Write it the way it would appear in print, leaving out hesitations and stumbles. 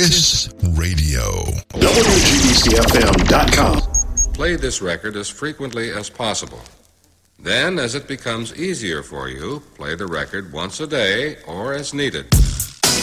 Kiss Radio. WGBCFM.com. Play this record as frequently as possible. Then, as it becomes easier for you, play the record once a day or as needed.